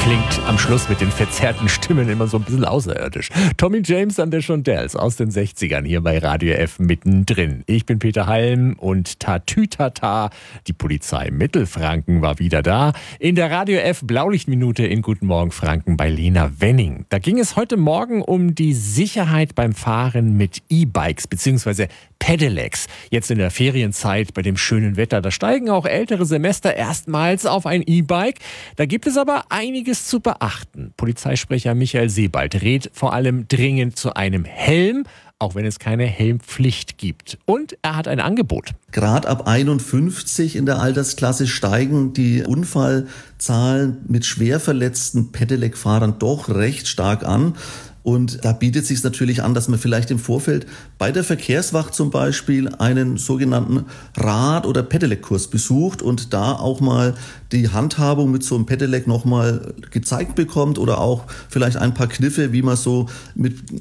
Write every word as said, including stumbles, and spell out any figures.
klingt am Schluss mit den verzerrten Stimmen immer so ein bisschen außerirdisch. Tommy James and the Shondells aus den sechzigern hier bei Radio F mittendrin. Ich bin Peter Halm und Tatütata, die Polizei Mittelfranken war wieder da. In der Radio F Blaulichtminute in Guten Morgen Franken bei Lena Wenning. Da ging es heute Morgen um die Sicherheit beim Fahren mit E-Bikes bzw. Pedelecs. Jetzt in der Ferienzeit bei dem schönen Wetter, da steigen auch ältere Semester erstmals auf ein E-Bike. Da gibt es aber einiges zu beachten. Polizeisprecher Michael Sebald rät vor allem dringend zu einem Helm, auch wenn es keine Helmpflicht gibt. Und er hat ein Angebot. Gerade ab einundfünfzig in der Altersklasse steigen die Unfallzahlen mit schwer verletzten Pedelec-Fahrern doch recht stark an. Und da bietet es sich natürlich an, dass man vielleicht im Vorfeld bei der Verkehrswacht zum Beispiel einen sogenannten Rad- oder Pedelec-Kurs besucht und da auch mal die Handhabung mit so einem Pedelec nochmal gezeigt bekommt oder auch vielleicht ein paar Kniffe, wie man so mit